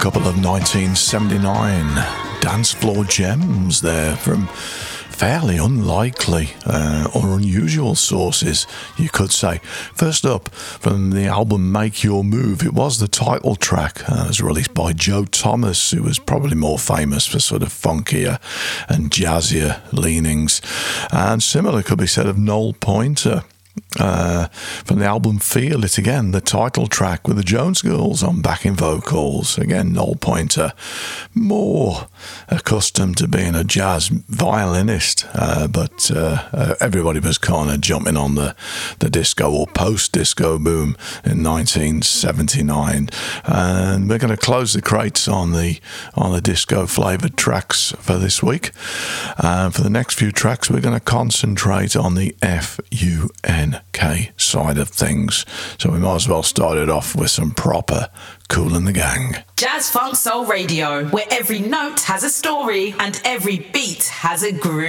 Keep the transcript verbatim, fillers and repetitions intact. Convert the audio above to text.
couple of nineteen seventy-nine dance floor gems there from fairly unlikely uh, or unusual sources, you could say. First up, from the album Make Your Move, it was the title track. Uh, it was released by Joe Thomas, who was probably more famous for sort of funkier and jazzier leanings. And similar could be said of Noel Pointer. Uh, from the album Feel It, again, the title track with the Jones Girls on backing vocals. Again, Noel Pointer, more accustomed to being a jazz violinist, uh, but uh, uh, everybody was kind of jumping on the, the disco or post-disco boom in nineteen seventy-nine. And we're going to close the crates on the on the disco-flavoured tracks for this week. Uh, for the next few tracks, we're going to concentrate on the F U N K side of things. So we might as well start it off with some proper Kool and the Gang. Jazz Funk Soul Radio, where every note has a story and every beat has a groove.